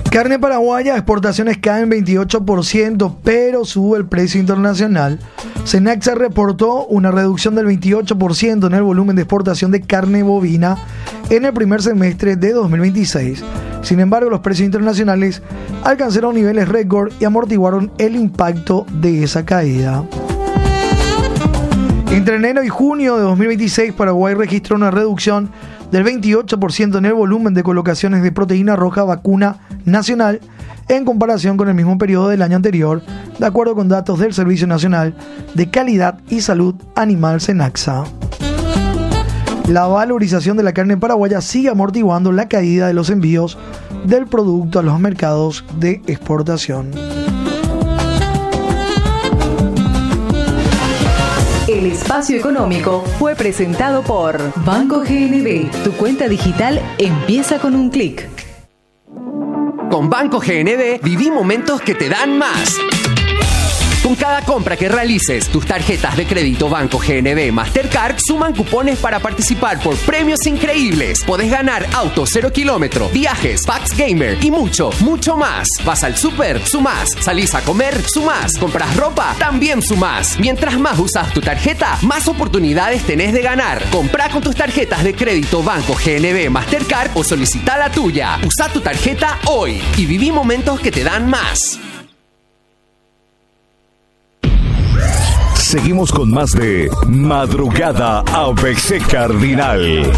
Carne paraguaya, exportaciones caen 28%, pero sube el precio internacional. Cenaxa reportó una reducción del 28% en el volumen de exportación de carne bovina en el primer semestre de 2026. Sin embargo, los precios internacionales alcanzaron niveles récord y amortiguaron el impacto de esa caída. Entre enero y junio de 2026, Paraguay registró una reducción del 28% en el volumen de colocaciones de proteína roja vacuna nacional en comparación con el mismo periodo del año anterior, de acuerdo con datos del Servicio Nacional de Calidad y Salud Animal Cenaxa. La valorización de la carne paraguaya sigue amortiguando la caída de los envíos del producto a los mercados de exportación. El espacio económico fue presentado por Banco GNB. Tu cuenta digital empieza con un clic. Con Banco GNB viví momentos que te dan más. Con cada compra que realices, tus tarjetas de crédito Banco GNB Mastercard suman cupones para participar por premios increíbles. Podés ganar auto 0 kilómetro, viajes, packs gamer y mucho, mucho más. Vas al súper, sumás. Salís a comer, sumás. Compras ropa, también sumás. Mientras más usas tu tarjeta, más oportunidades tenés de ganar. Comprá con tus tarjetas de crédito Banco GNB Mastercard o solicita la tuya. Usa tu tarjeta hoy y viví momentos que te dan más. Seguimos con más de Madrugada ABC Cardinal.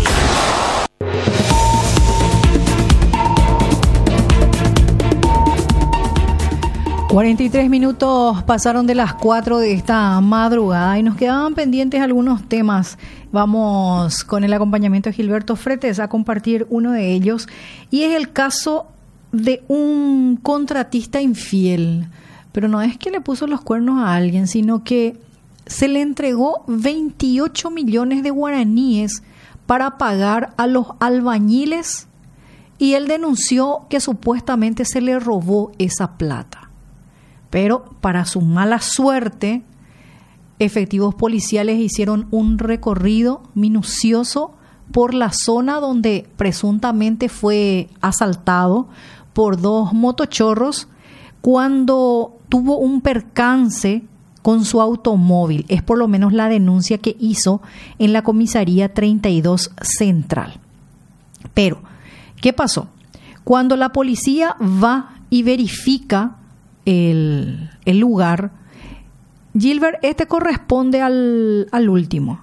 ...43 minutos pasaron de las 4 de esta madrugada... ...y nos quedaban pendientes algunos temas. Vamos con el acompañamiento de Gilberto Fretes a compartir uno de ellos... ...y es el caso de un contratista infiel... ...pero no es que le puso los cuernos a alguien... ...sino que se le entregó 28 millones de guaraníes... ...para pagar a los albañiles... ...y él denunció que supuestamente se le robó esa plata... Pero para su mala suerte, efectivos policiales hicieron un recorrido minucioso por la zona donde presuntamente fue asaltado por dos motochorros cuando tuvo un percance con su automóvil. Es por lo menos la denuncia que hizo en la comisaría 32 Central. Pero, ¿qué pasó? Cuando la policía va y verifica el lugar, Gilbert, este corresponde al último,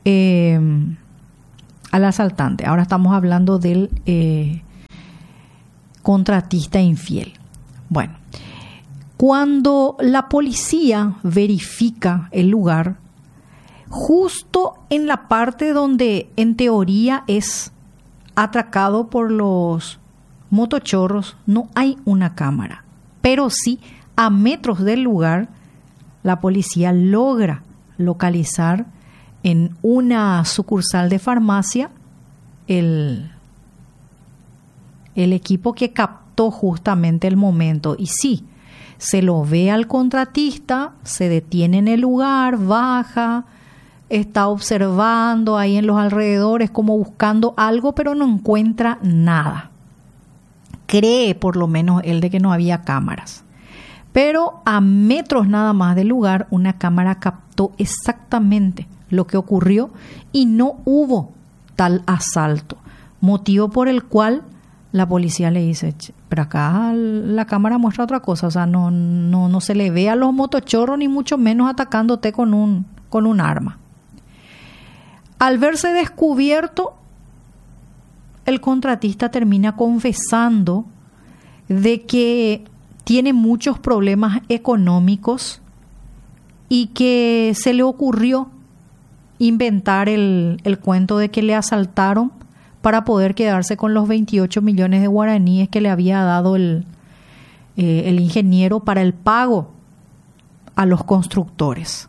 al asaltante. Ahora estamos hablando del contratista infiel. Bueno, cuando la policía verifica el lugar, justo en la parte donde en teoría es atracado por los motochorros, no hay una cámara. Pero sí, a metros del lugar, la policía logra localizar en una sucursal de farmacia el equipo que captó justamente el momento. Y sí, se lo ve al contratista, se detiene en el lugar, baja, está observando ahí en los alrededores como buscando algo, pero no encuentra nada. Cree por lo menos él de que no había cámaras. Pero a metros nada más del lugar, una cámara captó exactamente lo que ocurrió y no hubo tal asalto. Motivo por el cual la policía le dice, pero acá la cámara muestra otra cosa. O sea, no se le ve a los motochorros ni mucho menos atacándote con un arma. Al verse descubierto, el contratista termina confesando de que tiene muchos problemas económicos y que se le ocurrió inventar el cuento de que le asaltaron para poder quedarse con los 28 millones de guaraníes que le había dado el ingeniero para el pago a los constructores.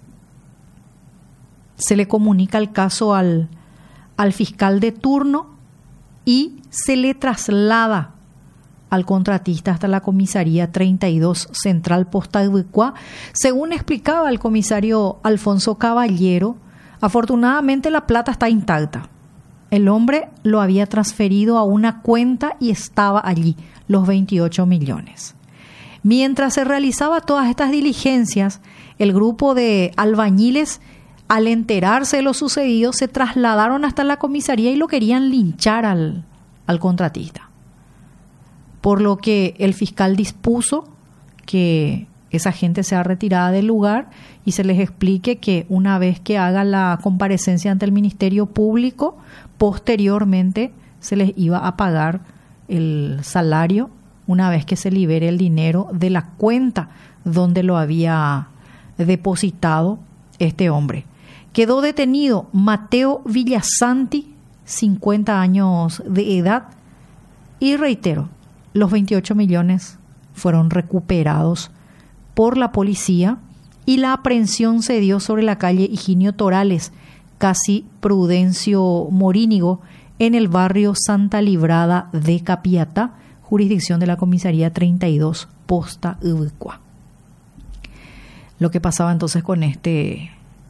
Se le comunica el caso al fiscal de turno y se le traslada al contratista hasta la comisaría 32 Central Postadeucuá. Según explicaba el comisario Alfonso Caballero, afortunadamente la plata está intacta. el hombre lo había transferido a una cuenta y estaba allí, los 28 millones. Mientras se realizaba todas estas diligencias, el grupo de albañiles, al enterarse de lo sucedido, se trasladaron hasta la comisaría y lo querían linchar al contratista. Por lo que el fiscal dispuso que esa gente sea retirada del lugar y se les explique que una vez que haga la comparecencia ante el Ministerio Público, posteriormente se les iba a pagar el salario una vez que se libere el dinero de la cuenta donde lo había depositado este hombre. Quedó detenido Mateo Villasanti, 50 años de edad, y reitero, los 28 millones fueron recuperados por la policía y la aprehensión se dio sobre la calle Higinio Torales, casi Prudencio Morínigo, en el barrio Santa Librada de Capiatá, jurisdicción de la comisaría 32, Posta Ubicua. Lo que pasaba entonces con este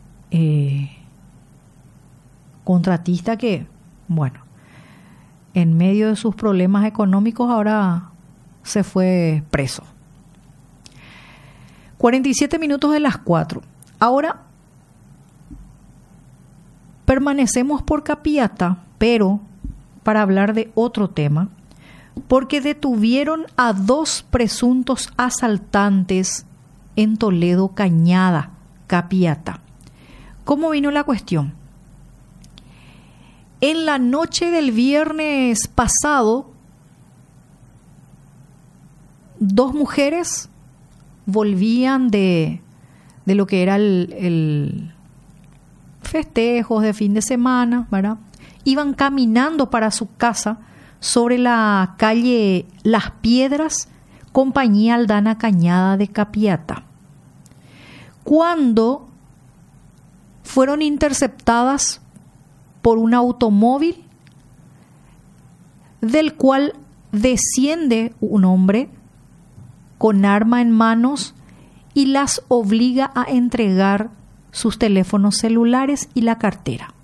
contratista que, bueno, en medio de sus problemas económicos ahora se fue preso. 47 minutos de las 4. Ahora permanecemos por Capiatá, pero para hablar de otro tema, porque detuvieron a 2 presuntos asaltantes en Toledo Cañada, Capiatá. ¿Cómo vino la cuestión? En la noche del viernes pasado, 2 mujeres volvían de lo que era el festejos de fin de semana, ¿verdad? Iban caminando para su casa sobre la calle Las Piedras, Compañía Aldana Cañada de Capiatá, cuando fueron interceptadas por un automóvil del cual desciende un hombre con arma en manos y las obliga a entregar sus teléfonos celulares y la cartera.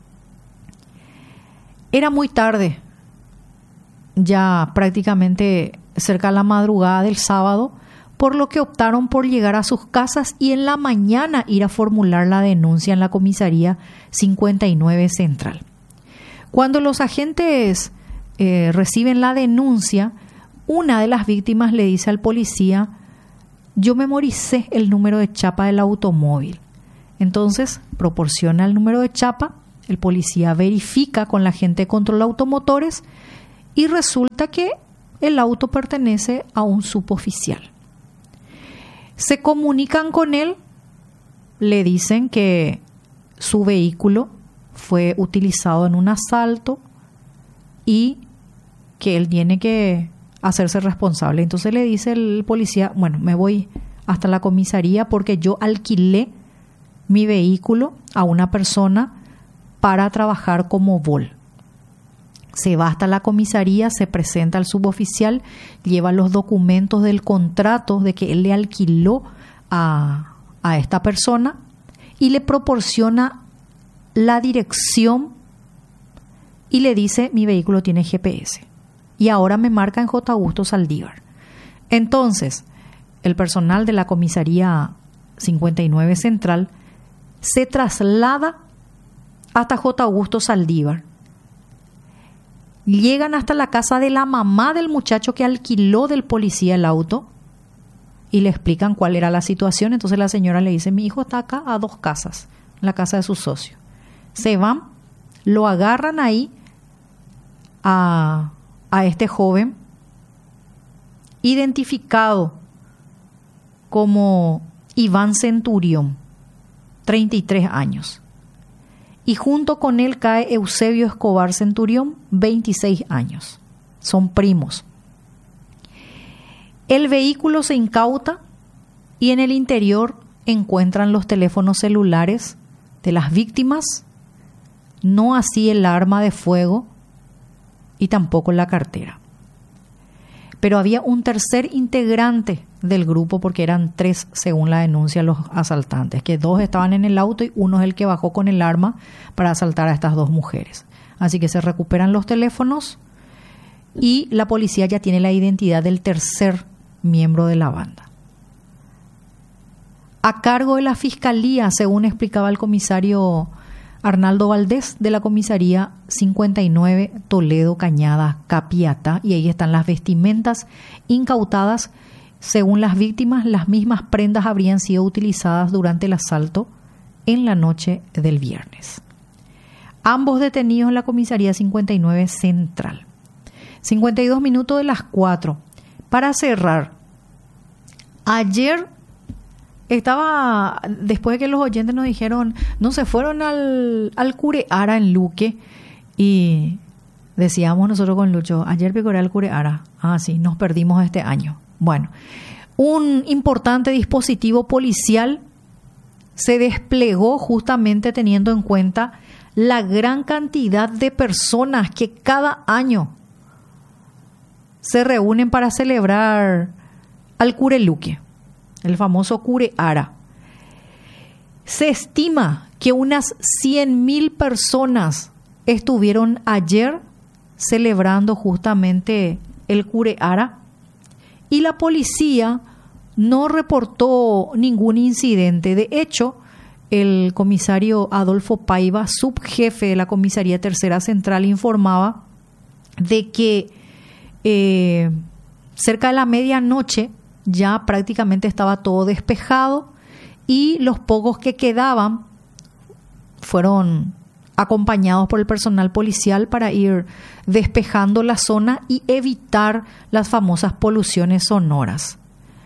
Era muy tarde, ya prácticamente cerca de la madrugada del sábado, por lo que optaron por llegar a sus casas y en la mañana ir a formular la denuncia en la comisaría 59 Central. Cuando los agentes reciben la denuncia, una de las víctimas le dice al policía: yo memoricé el número de chapa del automóvil. Entonces proporciona el número de chapa, el policía verifica con la agente de control de automotores y resulta que el auto pertenece a un suboficial. Se comunican con él, le dicen que su vehículo fue utilizado en un asalto y que él tiene que hacerse responsable. Entonces le dice el policía: bueno, me voy hasta la comisaría porque yo alquilé mi vehículo a una persona para trabajar como vol. Se va hasta la comisaría, se presenta al suboficial, lleva los documentos del contrato de que él le alquiló a esta persona y le proporciona la dirección y le dice: mi vehículo tiene GPS y ahora me marca en J. Augusto Saldívar. Entonces, el personal de la comisaría 59 Central se traslada hasta J. Augusto Saldívar. Llegan hasta la casa de la mamá del muchacho que alquiló del policía el auto y le explican cuál era la situación. Entonces la señora le dice: mi hijo está acá a 2 casas, en la casa de su socio. Se van, lo agarran ahí a este joven, identificado como Iván Centurión, 33 años. Y junto con él cae Eusebio Escobar Centurión, 26 años. Son primos. El vehículo se incauta y en el interior encuentran los teléfonos celulares de las víctimas, no así el arma de fuego y tampoco la cartera. Pero había un tercer integrante del grupo, porque eran 3 según la denuncia los asaltantes, que 2 estaban en el auto y uno es el que bajó con el arma para asaltar a estas 2 mujeres. Así que se recuperan los teléfonos y la policía ya tiene la identidad del tercer miembro de la banda. A cargo de la Fiscalía, según explicaba el comisario Arnaldo Valdés de la comisaría 59 Toledo Cañada Capiata, y ahí están las vestimentas incautadas. Según las víctimas, las mismas prendas habrían sido utilizadas durante el asalto en la noche del viernes. Ambos detenidos en la comisaría 59 Central. 52 minutos de las 4. Para cerrar, ayer estaba, después de que los oyentes nos dijeron, no se fueron al Cureara en Luque, y decíamos nosotros con Lucho, ayer pecoré al Cureara. Ah, sí, nos perdimos este año. Bueno, un importante dispositivo policial se desplegó justamente teniendo en cuenta la gran cantidad de personas que cada año se reúnen para celebrar al Cureluque, el famoso Cureara. Se estima que unas 100.000 personas estuvieron ayer celebrando justamente el Cureara, y la policía no reportó ningún incidente. De hecho, el comisario Adolfo Paiva, subjefe de la comisaría Tercera Central, informaba de que cerca de la medianoche ya prácticamente estaba todo despejado, y los pocos que quedaban fueron acompañados por el personal policial para ir despejando la zona y evitar las famosas poluciones sonoras.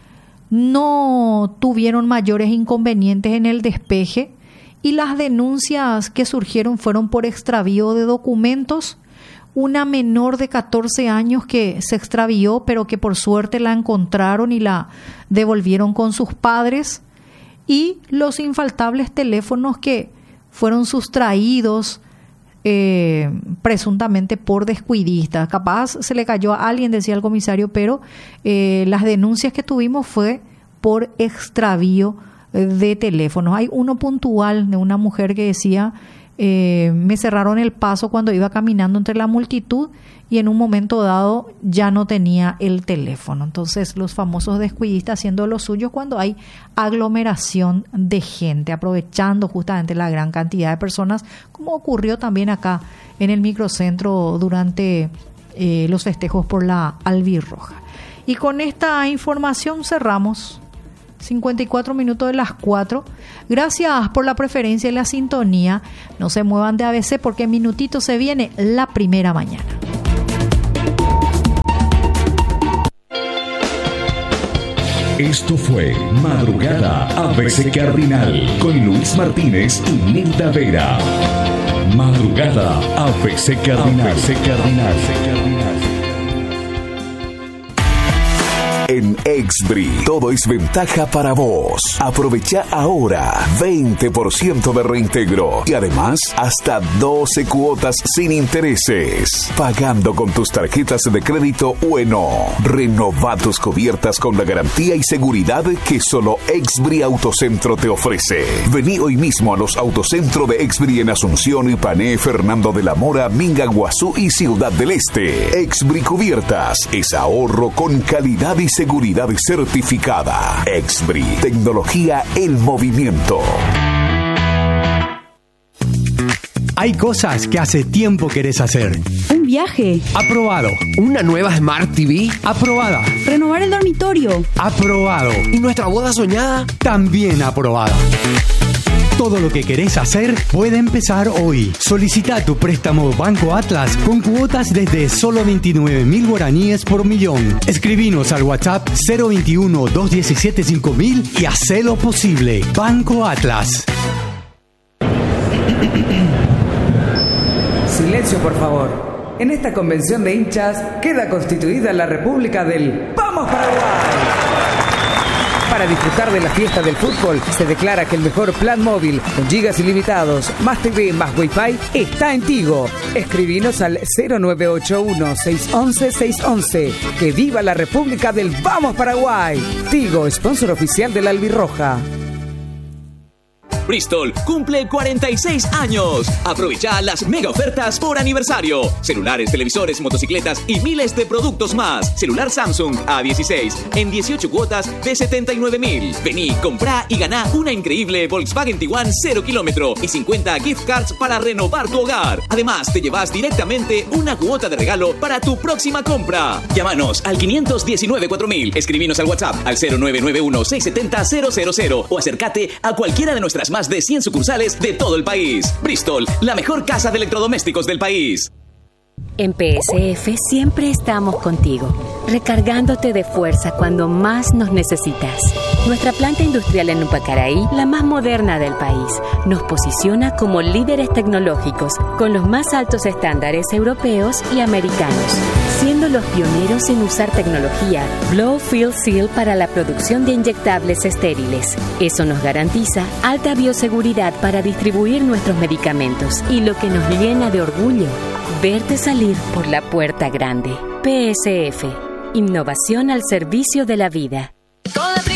No tuvieron mayores inconvenientes en el despeje, y las denuncias que surgieron fueron por extravío de documentos, una menor de 14 años que se extravió, pero que por suerte la encontraron y la devolvieron con sus padres, y los infaltables teléfonos que fueron sustraídos presuntamente por descuidistas. Capaz se le cayó a alguien, decía el comisario, pero las denuncias que tuvimos fue por extravío de teléfonos. Hay uno puntual de una mujer que decía, me cerraron el paso cuando iba caminando entre la multitud y en un momento dado ya no tenía el teléfono. Entonces, los famosos descuidistas haciendo lo suyo cuando hay aglomeración de gente, aprovechando justamente la gran cantidad de personas, como ocurrió también acá en el microcentro durante los festejos por la albirroja. Y con esta información cerramos 54 minutos de las 4. Gracias por la preferencia y la sintonía. No se muevan de ABC porque en minutitos se viene la primera mañana. Esto fue Madrugada ABC Cardinal con Luis Martínez y Nilda Vera. Madrugada ABC Cardinal. ABC Cardinal. En Exbri, todo es ventaja para vos. Aprovecha ahora 20% de reintegro y además hasta 12 cuotas sin intereses. Pagando con tus tarjetas de crédito Ueno. Renova tus cubiertas con la garantía y seguridad que solo Exbri Autocentro te ofrece. Vení hoy mismo a los autocentros de Exbri en Asunción, Ipané, Fernando de la Mora, Mingaguazú y Ciudad del Este. Exbri Cubiertas es ahorro con calidad y seguridad certificada. Exbri, tecnología en movimiento. Hay cosas que hace tiempo querés hacer. Un viaje. Aprobado. Una nueva Smart TV. Aprobada. Renovar el dormitorio. Aprobado. ¿Y nuestra boda soñada? También aprobada. Todo lo que querés hacer puede empezar hoy. Solicita tu préstamo Banco Atlas con cuotas desde solo 29.000 guaraníes por millón. Escribinos al WhatsApp 021-217-5000 y hacelo posible. Banco Atlas. Silencio, por favor. En esta convención de hinchas queda constituida la República del ¡Vamos Paraguay! Para disfrutar de la fiesta del fútbol, se declara que el mejor plan móvil con gigas ilimitados, más TV, más Wi-Fi, está en Tigo. Escribinos al 0981-611-611. ¡Que viva la República del Vamos Paraguay! Tigo, sponsor oficial de la Albirroja. Bristol cumple 46 años. Aprovecha las mega ofertas por aniversario. Celulares, televisores, motocicletas y miles de productos más. Celular Samsung A16 en 18 cuotas de 79.000. Vení, comprá y ganá una increíble Volkswagen Tiguan 0 kilómetro y 50 gift cards para renovar tu hogar. Además, te llevas directamente una cuota de regalo para tu próxima compra. Llámanos al 519-4000. Escribinos al WhatsApp al 0991-670-000 o acércate a cualquiera de nuestras más de 100 sucursales de todo el país. Bristol, la mejor casa de electrodomésticos del país. En PSF siempre estamos contigo, recargándote de fuerza cuando más nos necesitas. Nuestra planta industrial en Upacaraí, la más moderna del país, nos posiciona como líderes tecnológicos con los más altos estándares europeos y americanos, siendo los pioneros en usar tecnología Blow Fill Seal para la producción de inyectables estériles. Eso nos garantiza alta bioseguridad para distribuir nuestros medicamentos y lo que nos llena de orgullo, verte salir por la puerta grande. PSF, innovación al servicio de la vida.